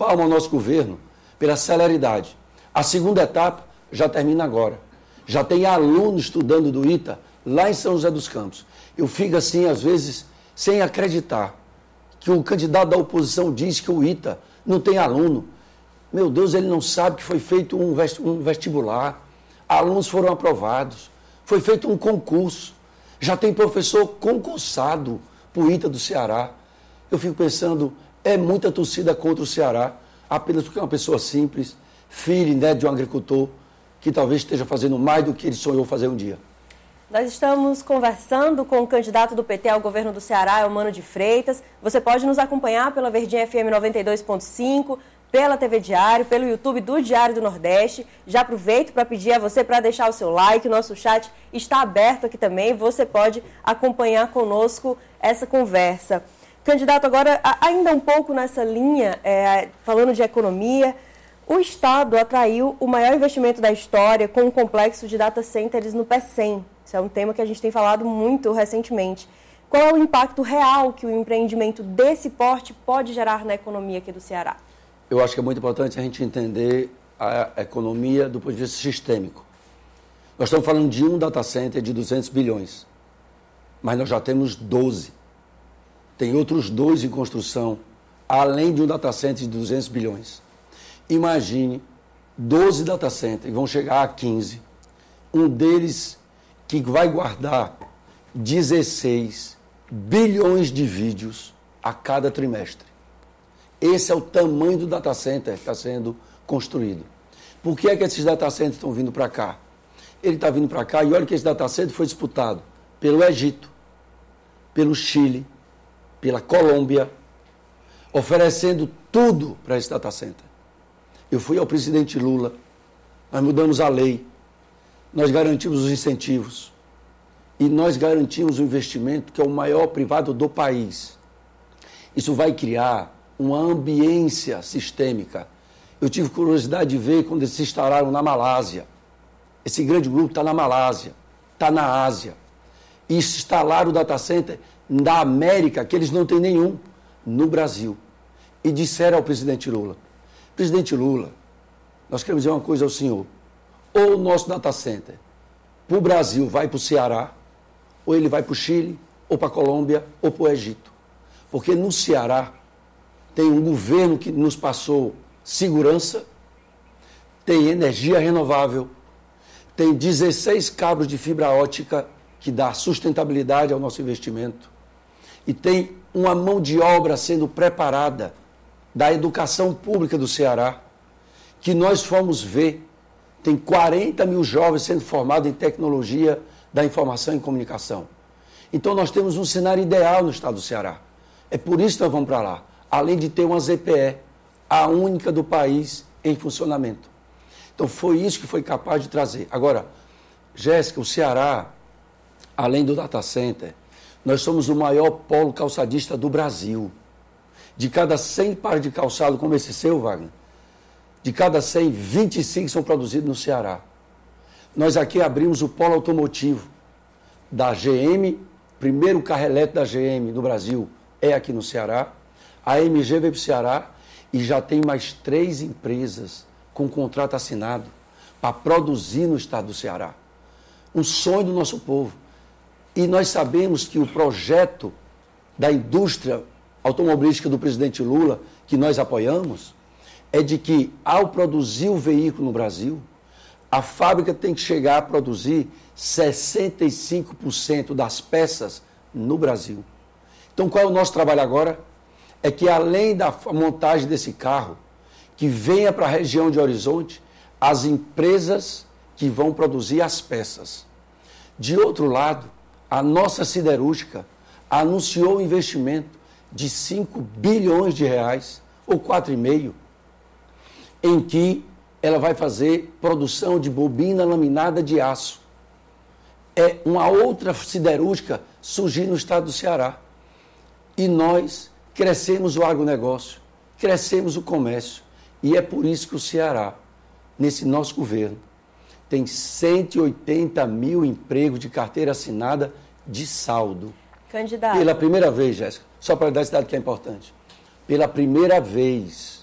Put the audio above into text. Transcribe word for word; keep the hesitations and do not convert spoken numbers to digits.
palmas ao nosso governo pela celeridade. A segunda etapa já termina agora. Já tem alunos estudando do ITA lá em São José dos Campos. Eu fico assim, às vezes, sem acreditar que o candidato da oposição diz que o ITA não tem aluno. Meu Deus, ele não sabe que foi feito um vestibular, alunos foram aprovados, foi feito um concurso, já tem professor concursado para o ITA do Ceará. Eu fico pensando, é muita torcida contra o Ceará, apenas porque é uma pessoa simples, filho, neto de um agricultor, que talvez esteja fazendo mais do que ele sonhou fazer um dia. Nós estamos conversando com o candidato do P T ao governo do Ceará, Eumano de Freitas. Você pode nos acompanhar pela Verdinha F M noventa e dois ponto cinco, pela T V Diário, pelo YouTube do Diário do Nordeste. Já aproveito para pedir a você para deixar o seu like, o nosso chat está aberto aqui também, você pode acompanhar conosco essa conversa. Candidato, agora ainda um pouco nessa linha, é, falando de economia, o Estado atraiu o maior investimento da história com um complexo de data centers no Pecém. Isso é um tema que a gente tem falado muito recentemente. Qual é o impacto real que o empreendimento desse porte pode gerar na economia aqui do Ceará? Eu acho que é muito importante a gente entender a economia do ponto de vista sistêmico. Nós estamos falando de um data center de duzentos bilhões, mas nós já temos doze. Tem outros dois em construção, além de um data center de duzentos bilhões. Imagine doze data centers, vão chegar a quinze. Um deles que vai guardar dezesseis bilhões de vídeos a cada trimestre. Esse é o tamanho do data center que está sendo construído. Por que é que esses data centers estão vindo para cá? Ele está vindo para cá e olha que esse data center foi disputado pelo Egito, pelo Chile, pela Colômbia, oferecendo tudo para esse data center. Eu fui ao presidente Lula, nós mudamos a lei, nós garantimos os incentivos e nós garantimos o investimento que é o maior privado do país. Isso vai criar uma ambiência sistêmica. Eu tive curiosidade de ver quando eles se instalaram na Malásia. Esse grande grupo está na Malásia, está na Ásia. E instalaram o data center da América, que eles não têm nenhum, no Brasil. E disseram ao presidente Lula, presidente Lula, nós queremos dizer uma coisa ao senhor, ou o nosso data center para o Brasil vai para o Ceará, ou ele vai para o Chile, ou para a Colômbia, ou para o Egito. Porque no Ceará tem um governo que nos passou segurança, tem energia renovável, tem dezesseis cabos de fibra ótica que dá sustentabilidade ao nosso investimento e tem uma mão de obra sendo preparada da educação pública do Ceará, que nós fomos ver, tem quarenta mil jovens sendo formados em tecnologia da informação e comunicação. Então nós temos um cenário ideal no estado do Ceará. É por isso que nós vamos para lá, além de ter uma Z P E, a única do país em funcionamento. Então foi isso que foi capaz de trazer. Agora, Jéssica, o Ceará, além do data center, nós somos o maior polo calçadista do Brasil. De cada cem pares de calçado, como esse seu, Wagner, de cada cem, vinte e cinco são produzidos no Ceará. Nós aqui abrimos o polo automotivo da G M, primeiro carro elétrico da G M no Brasil é aqui no Ceará. A M G veio para o Ceará e já tem mais três empresas com contrato assinado para produzir no estado do Ceará. Um sonho do nosso povo. E nós sabemos que o projeto da indústria automobilística do presidente Lula, que nós apoiamos, é de que, ao produzir o veículo no Brasil, a fábrica tem que chegar a produzir sessenta e cinco por cento das peças no Brasil. Então, qual é o nosso trabalho agora? É que, além da montagem desse carro, que venha para a região de Horizonte, as empresas que vão produzir as peças. De outro lado, a nossa siderúrgica anunciou um investimento de cinco bilhões de reais, ou quatro vírgula cinco, em que ela vai fazer produção de bobina laminada de aço. É uma outra siderúrgica surgir no estado do Ceará. E nós crescemos o agronegócio, crescemos o comércio. E é por isso que o Ceará, nesse nosso governo, tem cento e oitenta mil empregos de carteira assinada de saldo. Candidato. Pela primeira vez, Jéssica, só para dar esse dado que é importante. Pela primeira vez,